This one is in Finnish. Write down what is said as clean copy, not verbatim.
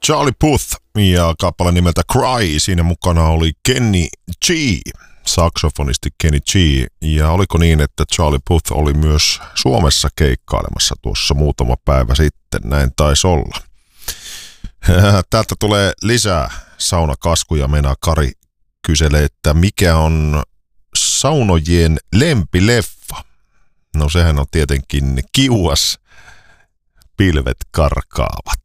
Charlie Puth ja kappale nimeltä Cry. Siinä mukana oli Kenny G, saksofonisti Kenny G. Ja oliko niin, että Charlie Puth oli myös Suomessa keikkailemassa tuossa muutama päivä sitten? Näin taisi olla. Täältä tulee lisää saunakaskuja. Meinaa Kari kyselee, että mikä on saunojien lempileffa? No sehän on tietenkin Kiuas, pilvet karkaavat.